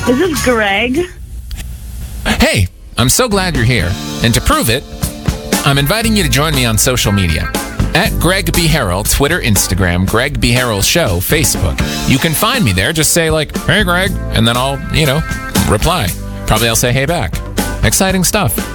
Is this Greg? Hey, I'm so glad you're here. And to prove it, I'm inviting you to join me on social media. At Greg B. Harrell, Twitter, Instagram, Greg B. Harrell Show, Facebook. You can find me there. Just say, like, hey, Greg, and then I'll, reply. Probably I'll say, hey, back. Exciting stuff.